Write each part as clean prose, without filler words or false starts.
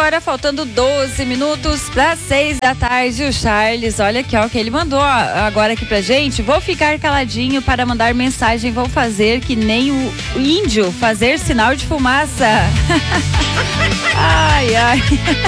agora faltando 12 minutos para 6 da tarde, o Charles, olha aqui, ó, o que ele mandou agora aqui pra gente. Vou ficar caladinho para mandar mensagem, vou fazer que nem o índio, fazer sinal de fumaça. Ai, ai.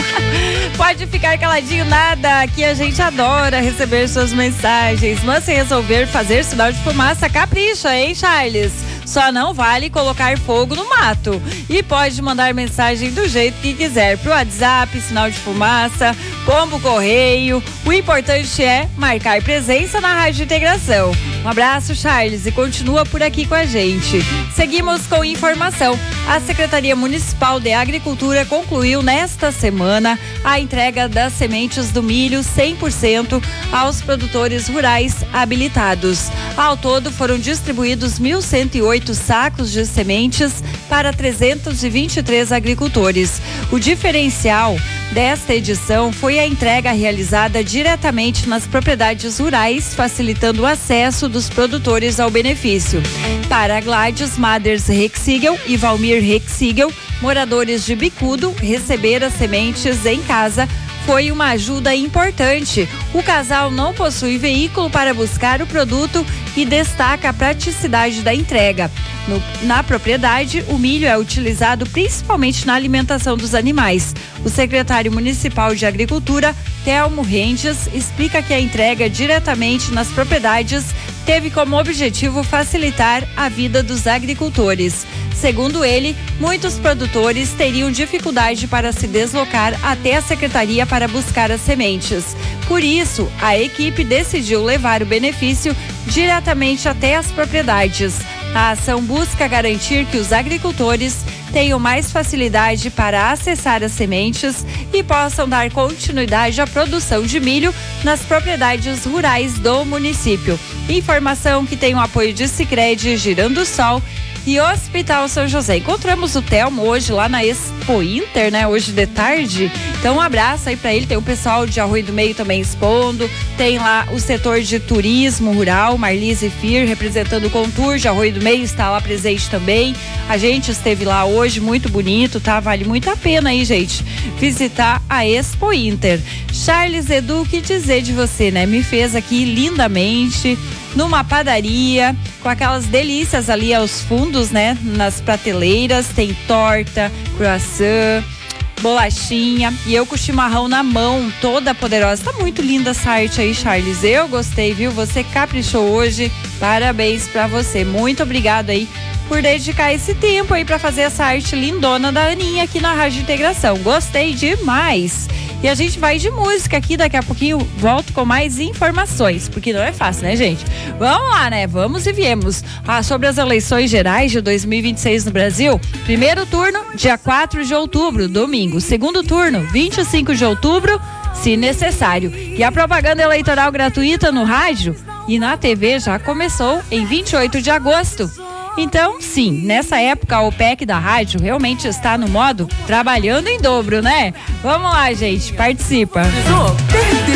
Pode ficar caladinho nada, aqui a gente adora receber suas mensagens, mas se resolver fazer sinal de fumaça, capricha, hein, Charles? Só não vale colocar fogo no mato. E pode mandar mensagem do jeito que quiser, pro WhatsApp, sinal de fumaça, pombo correio. O importante é marcar presença na Rádio Integração. Um abraço, Charles, e continua por aqui com a gente. Seguimos com informação. A Secretaria Municipal de Agricultura concluiu nesta semana a entrega das sementes do milho 100% aos produtores rurais habilitados. Ao todo, foram distribuídos 1.108 sacos de sementes para 323 agricultores. O diferencial desta edição foi a entrega realizada diretamente nas propriedades rurais, facilitando o acesso dos produtores ao benefício. Para Gladys Maders Rexigel e Valmir Rexigel, moradores de Bicudo, receber as sementes em casa foi uma ajuda importante. O casal não possui veículo para buscar o produto e destaca a praticidade da entrega. Na propriedade, o milho é utilizado principalmente na alimentação dos animais. O secretário municipal de Agricultura, Telmo Rendes, explica que a entrega diretamente nas propriedades teve como objetivo facilitar a vida dos agricultores. Segundo ele, muitos produtores teriam dificuldade para se deslocar até a secretaria para buscar as sementes. Por isso, a equipe decidiu levar o benefício diretamente até as propriedades. A ação busca garantir que os agricultores tenham mais facilidade para acessar as sementes e possam dar continuidade à produção de milho nas propriedades rurais do município. Informação que tem o apoio de Sicredi, Girando o Sol e Hospital São José. Encontramos o Telmo hoje lá na Expo Inter, né? Hoje de tarde. Então um abraço aí pra ele. Tem o pessoal de Arroio do Meio também expondo. Tem lá o setor de turismo rural, Marlise Fir, representando o Contur de Arroio do Meio, está lá presente também. A gente esteve lá hoje, muito bonito, tá? Vale muito a pena aí, gente, visitar a Expo Inter. Charles, Edu, o que dizer de você, né? Me fez aqui lindamente numa padaria, com aquelas delícias ali aos fundos, né? Nas prateleiras, tem torta, croissant, bolachinha, e eu com o chimarrão na mão, toda poderosa. Tá muito linda essa arte aí, Charles. Eu gostei, viu? Você caprichou hoje. Parabéns pra você. Muito obrigado aí por dedicar esse tempo aí pra fazer essa arte lindona da Aninha aqui na Rádio Integração. Gostei demais. E a gente vai de música aqui, daqui a pouquinho volto com mais informações, porque não é fácil, né, gente? Vamos lá, né? Vamos e viemos. Sobre as eleições gerais de 2026 no Brasil, primeiro turno, dia 4 de outubro, domingo. Segundo turno, 25 de outubro, se necessário. E a propaganda eleitoral gratuita no rádio e na TV já começou em 28 de agosto. Então, sim, nessa época a OPEC da rádio realmente está no modo trabalhando em dobro, né? Vamos lá, gente, participa.